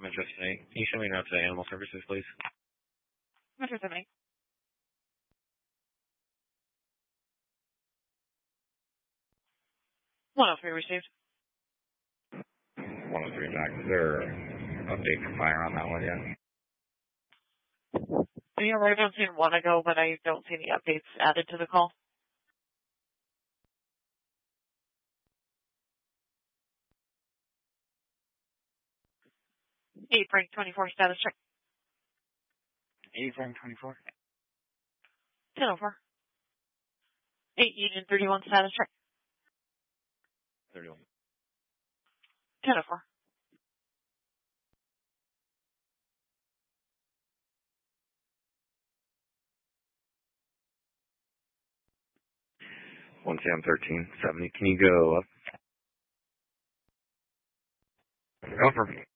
Metro 7. Can you show me now to Animal Services, please? Metro 7. 103 received. 103 back. Is there an update for fire on that one yet? Yeah, right, I've seen one ago, but I don't see any updates added to the call. 8 Frank 24 status check. 8 Frank 24. 1004. 8 Union 31 status check. 31. 1004. One Sam 1370. Can you go up? Over.